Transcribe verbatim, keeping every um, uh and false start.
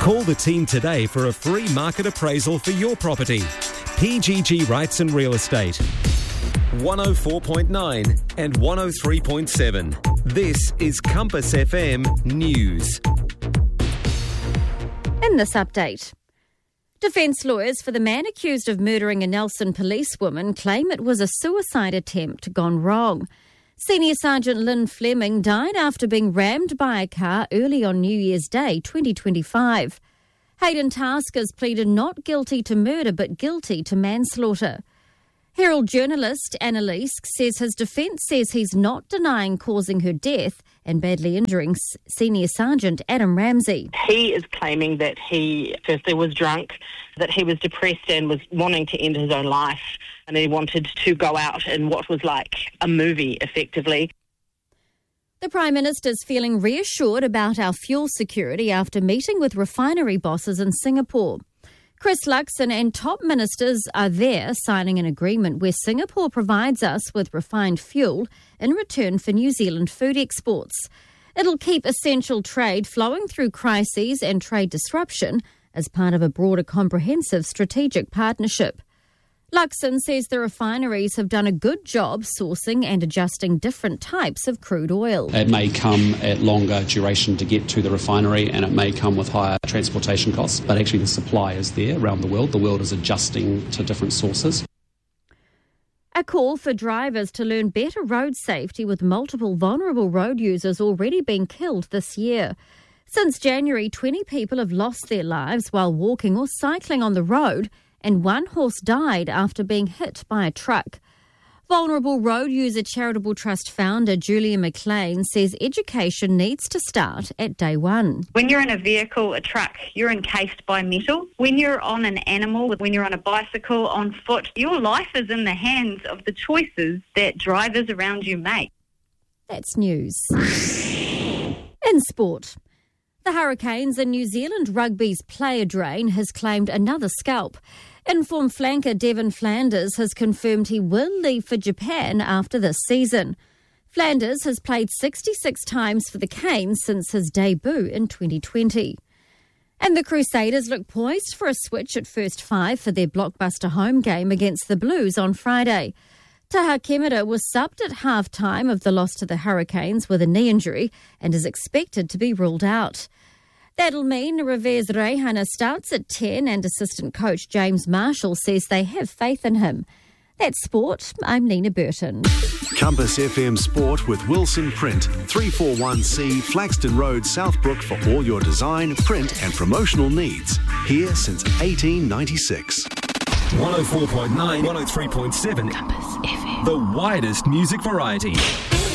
Call the team today for a free market appraisal for your property. P G G Rights and Real Estate. one oh four point nine and one oh three point seven. This is Compass F M News. In this update, defence lawyers for the man accused of murdering a Nelson policewoman claim it was a suicide attempt gone wrong. Senior Sergeant Lynn Fleming died after being rammed by a car early on New Year's Day twenty twenty-five. Hayden Taskers pleaded not guilty to murder but guilty to manslaughter. Herald journalist Annalise says his defence says he's not denying causing her death and badly injuring Senior Sergeant Adam Ramsey. He is claiming that he firstly was drunk, that he was depressed and was wanting to end his own life, and he wanted to go out in what was like a movie, effectively. The Prime Minister's feeling reassured about our fuel security after meeting with refinery bosses in Singapore. Chris Luxon and top ministers are there signing an agreement where Singapore provides us with refined fuel in return for New Zealand food exports. It'll keep essential trade flowing through crises and trade disruption as part of a broader comprehensive strategic partnership. Luxon says the refineries have done a good job sourcing and adjusting different types of crude oil. It may come at longer duration to get to the refinery, and it may come with higher transportation costs, but actually the supply is there around the world. The world is adjusting to different sources. A call for drivers to learn better road safety, with multiple vulnerable road users already being killed this year. Since January, twenty people have lost their lives while walking or cycling on the road, and one horse died after being hit by a truck. Vulnerable Road User Charitable Trust founder Julia McLean says education needs to start at day one. When you're in a vehicle, a truck, you're encased by metal. When you're on an animal, when you're on a bicycle, on foot, your life is in the hands of the choices that drivers around you make. That's news. In sport, the Hurricanes and New Zealand Rugby's player drain has claimed another scalp. Informed flanker Devon Flanders has confirmed he will leave for Japan after this season. Flanders has played sixty-six times for the Canes since his debut in twenty twenty. And the Crusaders look poised for a switch at first five for their blockbuster home game against the Blues on Friday. Taha Kemera was subbed at half-time of the loss to the Hurricanes with a knee injury and is expected to be ruled out. That'll mean Revers Reihana starts at ten, and assistant coach James Marshall says they have faith in him. That's sport. I'm Nina Burton. Compass F M Sport with Wilson Print, three forty-one C Flaxton Road, Southbrook, for all your design, print and promotional needs. Here since eighteen ninety-six. one oh four point nine, one oh three point seven. Compass F M. The widest music variety.